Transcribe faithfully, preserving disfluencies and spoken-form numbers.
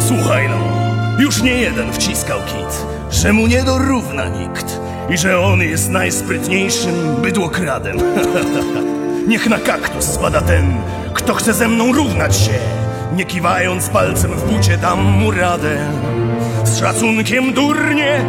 Słuchaj no, już nie jeden wciskał kit, że mu nie dorówna nikt i że on jest najsprytniejszym bydłokradem. Niech na kaktus spada ten, kto chce ze mną równać się, nie kiwając palcem w bucie dam mu radę. Z szacunkiem, durnie,